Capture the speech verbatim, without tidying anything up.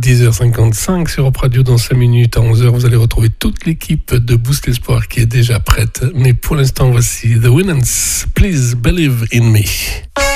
dix heures cinquante-cinq sur Europe Radio. Dans cinq minutes, à onze heures, vous allez retrouver toute l'équipe de Boost Espoir qui est déjà prête. Mais pour l'instant, voici The Winans, Please Believe in Me.